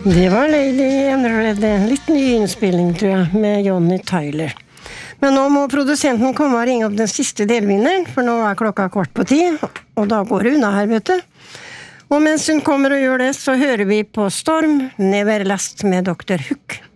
Det var Lady and Red, en litt ny innspilling, tror jeg, med Johnny Tyler. Men nå må produsenten komme og ringe opp den siste delvinneren, for nå er klokka 9:15, og da går det unna her, vet du. Og mens hun kommer og gjør det, så hører vi på Storm, Never Last med Dr. Hook.